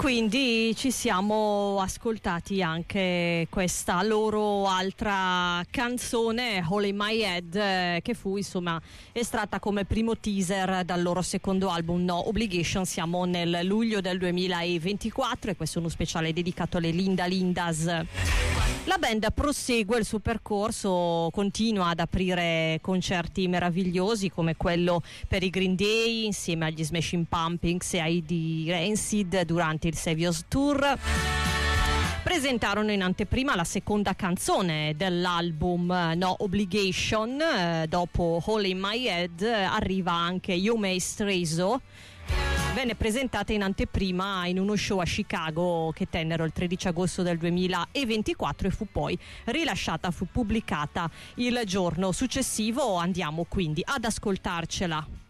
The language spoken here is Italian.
quindi ci siamo ascoltati anche questa loro altra canzone, Hole in My Head, che fu insomma estratta come primo teaser dal loro secondo album No Obligation. Siamo nel luglio del 2024 e questo è uno speciale dedicato alle Linda Lindas. La band prosegue il suo percorso, continua ad aprire concerti meravigliosi come quello per i Green Day insieme agli Smashing Pumpkins e ai The Rancid durante il Saviors Tour. Presentarono in anteprima la seconda canzone dell'album No Obligation, dopo Hole in My Head arriva anche You May Stray So. Venne presentata in anteprima in uno show a Chicago che tennero il 13 agosto del 2024 e fu poi rilasciata, fu pubblicata il giorno successivo. Andiamo quindi ad ascoltarcela.